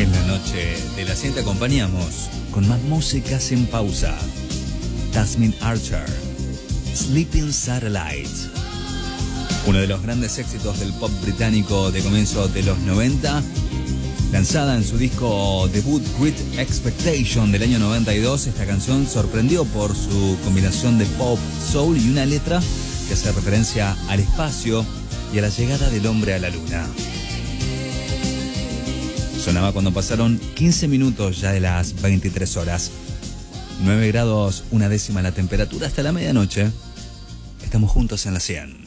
En la noche de la 100 te acompañamos con más músicas en pausa. Tasmin Archer, Sleeping Satellite. Uno de los grandes éxitos del pop británico de comienzos de los 90. Lanzada en su disco debut Great Expectation del año 92, esta canción sorprendió por su combinación de pop, soul y una letra que hace referencia al espacio y a la llegada del hombre a la luna. Sonaba cuando pasaron 15 minutos ya de las 23 horas. 9 grados, 1 décima la temperatura hasta la medianoche. Estamos juntos en la 100.